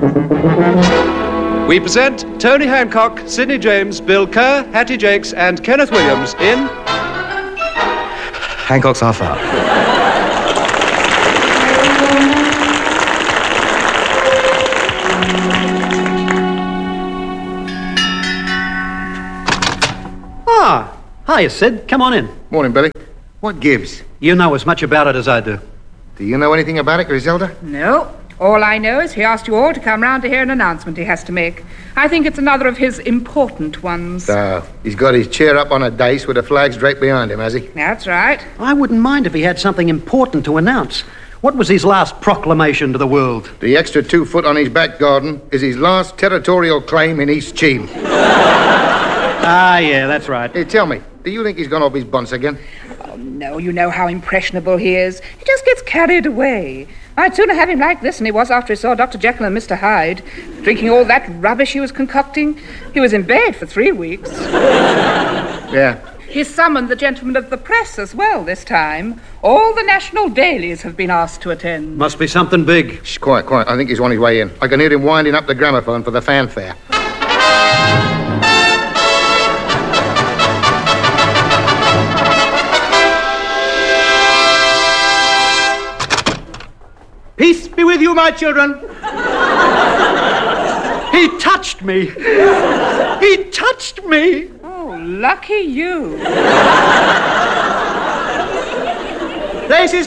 We present Tony Hancock, Sidney James, Bill Kerr, Hattie Jakes, and Kenneth Williams in Hancock's Half Hour. Hiya, Sid. Come on in. Morning, Billy. What gives? You know as much about it as I do. Do you know anything about it, Griselda? No. All I know is he asked you all to come round to hear an announcement he has to make. I think it's another of his important ones. So, he's got his chair up on a dais with the flags draped behind him, has he? That's right. I wouldn't mind if he had something important to announce. What was his last proclamation to the world? The extra 2 foot on his back garden is his last territorial claim in East Cheam. Yeah, that's right. Hey, tell me, do you think he's gone off his bunce again? Oh, no, you know how impressionable he is. He just gets carried away. I'd sooner have him like this than he was after he saw Dr. Jekyll and Mr. Hyde, drinking all that rubbish he was concocting. He was in bed for 3 weeks. Yeah. He summoned the gentlemen of the press as well this time. All the national dailies have been asked to attend. Must be something big. Shh, quiet. I think he's on his way in. I can hear him winding up the gramophone for the fanfare. Peace be with you, my children. He touched me. He touched me. Oh, lucky you. Places.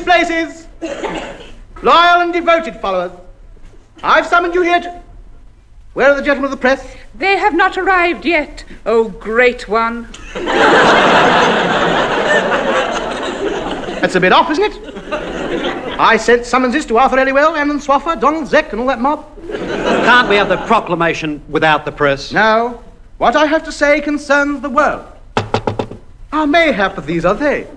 Loyal and devoted followers. I've summoned you here to... Where are the gentlemen of the press? They have not arrived yet, oh great one. That's a bit off, isn't it? I sent summonses to Arthur Elliwell, Ammon Swaffer, Donald Zeck, and all that mob. Can't we have the proclamation without the press? No. What I have to say concerns the world. Mayhap these are they.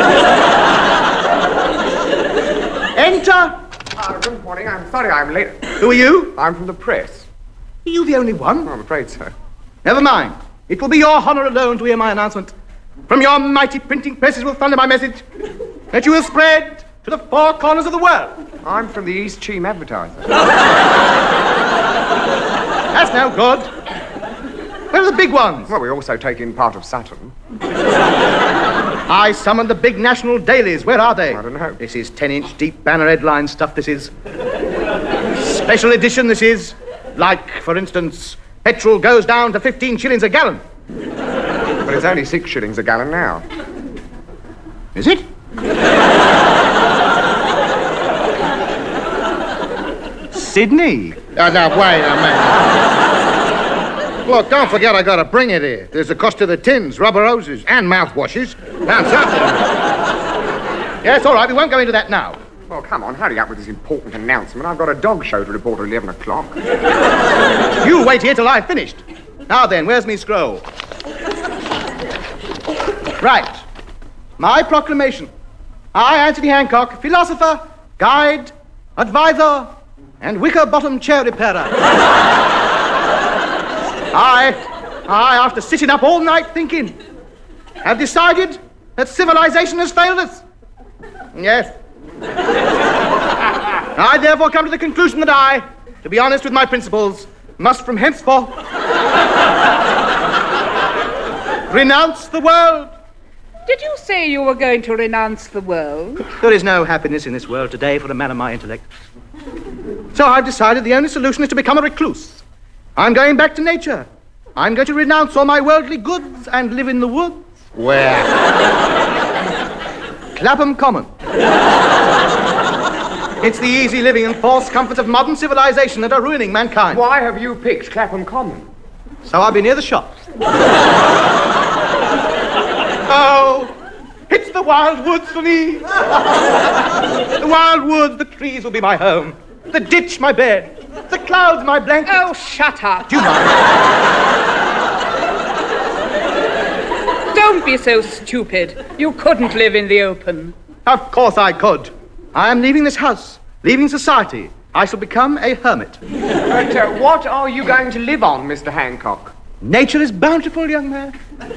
Enter. Good morning. I'm sorry I'm late. Who are you? I'm from the press. Are you the only one? I'm afraid so. Never mind. It will be your honor alone to hear my announcement. From your mighty printing presses will thunder my message that you will spread to the 4 corners of the world. I'm from the East Cheam Advertiser. That's no good. Where are the big ones? Well, we also take in part of Saturn. I summoned the big national dailies. Where are they? I don't know. This is 10-inch deep banner headline stuff, this is. Special edition, this is. Like, for instance, petrol goes down to 15 shillings a gallon. But it's only 6 shillings a gallon now. Is it? Sydney. Now, wait a minute. Look, don't forget I got to bring it here. There's the cost of the tins, rubber hoses, and mouthwashes. Now, something. Yes, all right, we won't go into that now. Well, come on, hurry up with this important announcement. I've got a dog show to report at 11 o'clock. You wait here till I've finished. Now then, where's me scroll? Right. My proclamation. I, Anthony Hancock, philosopher, guide, advisor, and wicker-bottom chair repairer. I, after sitting up all night thinking, have decided that civilization has failed us. Yes. I therefore come to the conclusion that I, to be honest with my principles, must from henceforth renounce the world. Did you say you were going to renounce the world? There is no happiness in this world today for a man of my intellect. So I've decided the only solution is to become a recluse. I'm going back to nature. I'm going to renounce all my worldly goods and live in the woods. Where? Clapham Common. It's the easy living and false comforts of modern civilization that are ruining mankind. Why have you picked Clapham Common? So I'll be near the shops. Oh, it's the wild woods for me. The wild woods, the trees will be my home. The ditch, my bed. The clouds, my blanket. Oh, shut up. Do you mind? Don't be so stupid. You couldn't live in the open. Of course I could. I am leaving this house, leaving society. I shall become a hermit. But what are you going to live on, Mr. Hancock? Nature is bountiful, young man.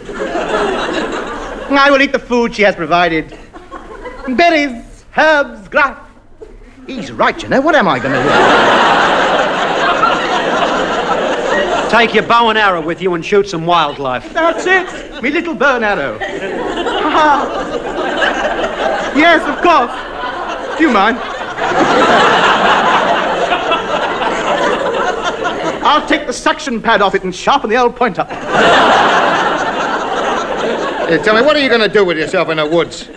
I will eat the food she has provided. Berries, herbs, grass. He's right, you know. What am I going to do? Take your bow and arrow with you and shoot some wildlife. That's it. Me little bow and arrow. Yes, of course. Do you mind? I'll take the suction pad off it and sharpen the old point up. Tell me, what are you going to do with yourself in the woods?